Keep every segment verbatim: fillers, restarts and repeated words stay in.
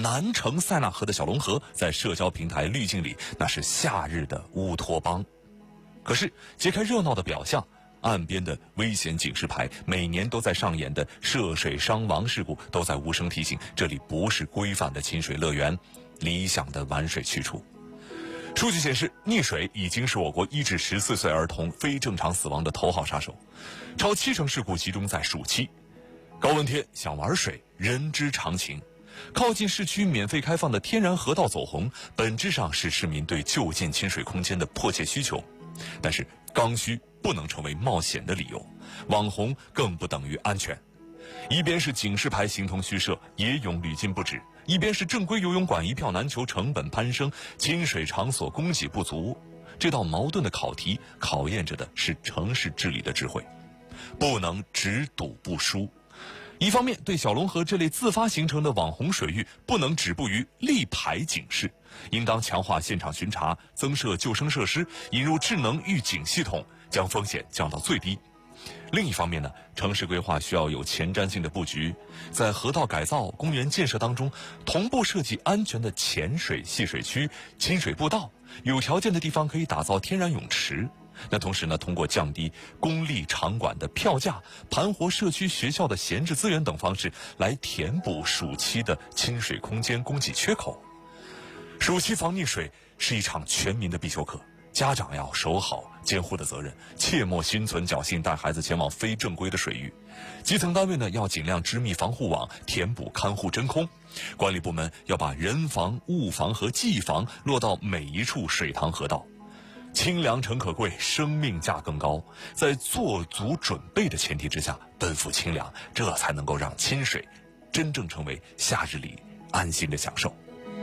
南城塞纳河的小龙河在社交平台滤镜里那是夏日的乌托邦。可是揭开热闹的表象，岸边的危险警示牌，每年都在上演的涉水伤亡事故，都在无声提醒这里不是规范的亲水乐园，理想的玩水去处。数据显示，溺水已经是我国一至十四岁儿童非正常死亡的头号杀手，超七成事故集中在暑期。高温天想玩水，人之常情。靠近市区免费开放的天然河道走红，本质上是市民对就建亲水空间的迫切需求。但是刚需不能成为冒险的理由，网红更不等于安全。一边是警示牌形同虚设，野泳屡禁不止；一边是正规游泳馆一票难求，成本攀升，亲水场所供给不足。这道矛盾的考题考验着的是城市治理的智慧，不能只赌不输。一方面，对小龙河这类自发形成的网红水域不能止步于立牌警示，应当强化现场巡查，增设救生设施，引入智能预警系统，将风险降到最低。另一方面呢，城市规划需要有前瞻性的布局，在河道改造、公园建设当中，同步设计安全的浅水戏水区、亲水步道，有条件的地方可以打造天然泳池。那同时呢，通过降低公立场馆的票价、盘活社区学校的闲置资源等方式，来填补暑期的亲水空间供给缺口。暑期防溺水是一场全民的必修课，家长要守好监护的责任，切莫心存侥幸带孩子前往非正规的水域。基层单位呢，要尽量织密防护网，填补看护真空。管理部门要把人防、物防和技防落到每一处水塘河道。清凉诚可贵，生命价更高。在做足准备的前提之下，奔赴清凉，这才能够让亲水真正成为夏日里安心的享受。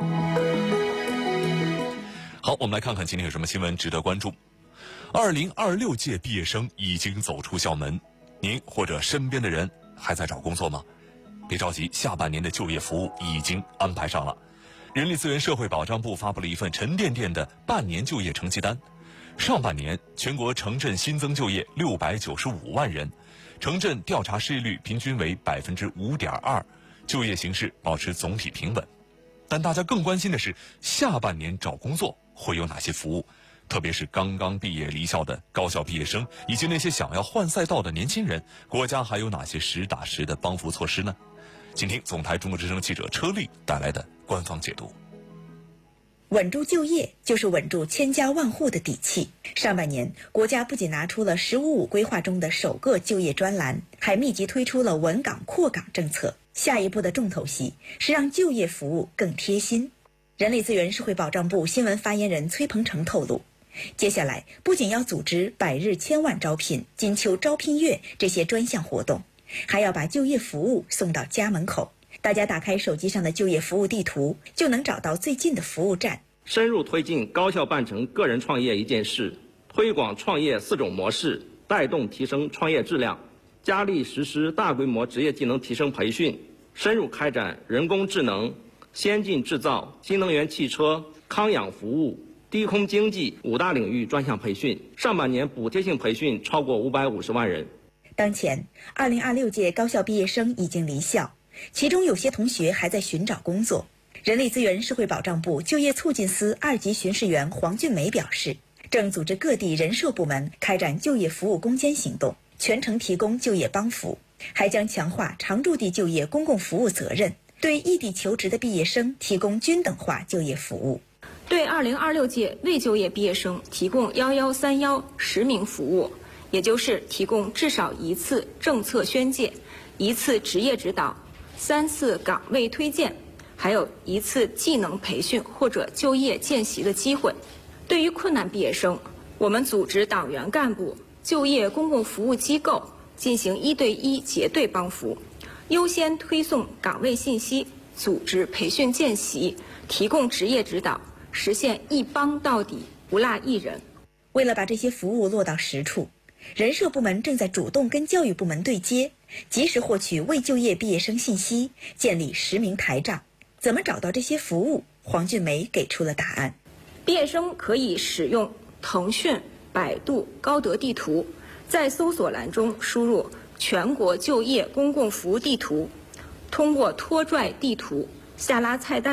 好，我们来看看今天有什么新闻值得关注。二零二六届毕业生已经走出校门，您或者身边的人还在找工作吗？别着急，下半年的就业服务已经安排上了。人力资源社会保障部发布了一份沉甸甸的半年就业成绩单。上半年全国城镇新增就业六百九十五万人，城镇调查失业率平均为百分之五点二，就业形势保持总体平稳。但大家更关心的是，下半年找工作会有哪些服务？特别是刚刚毕业离校的高校毕业生，以及那些想要换赛道的年轻人，国家还有哪些实打实的帮扶措施呢？请听总台中国之声记者车丽带来的官方解读。 稳住就业就是稳住千家万户的底气。上半年，国家不仅拿出了“十五五”规划中的首个就业专栏，还密集推出了稳岗扩岗政策。下一步的重头戏是让就业服务更贴心。人力资源社会保障部新闻发言人崔鹏程透露，接下来不仅要组织百日千万招聘、金秋招聘月这些专项活动，还要把就业服务送到家门口。大家打开手机上的就业服务地图，就能找到最近的服务站。 深入推进高效办成个人创业一件事，推广创业四种模式，带动提升创业质量，加力实施大规模职业技能提升培训，深入开展人工智能、先进制造、新能源汽车、康养服务、低空经济五大领域专项培训。上半年补贴性培训超过五百五十万人。 当前，二零二六届高校毕业生已经离校，其中有些同学还在寻找工作。人力资源社会保障部就业促进司二级巡视员黄俊梅表示，正组织各地人社部门开展就业服务攻坚行动，全程提供就业帮扶，还将强化常驻地就业公共服务责任，对异地求职的毕业生提供均等化就业服务。 对二零二六届未就业毕业生提供幺幺三幺实名服务，也就是提供至少一次政策宣介、一次职业指导、三次岗位推荐，还有一次技能培训或者就业见习的机会。对于困难毕业生，我们组织党员干部、就业公共服务机构进行一对一结对帮扶，优先推送岗位信息，组织培训见习，提供职业指导，实现一帮到底，不落一人。 为了把这些服务落到实处，人社部门正在主动跟教育部门对接，及时获取未就业毕业生信息，建立实名台账。怎么找到这些服务？黄俊梅给出了答案。 毕业生可以使用腾讯、百度、高德地图，在搜索栏中输入全国就业公共服务地图，通过拖拽地图下拉菜单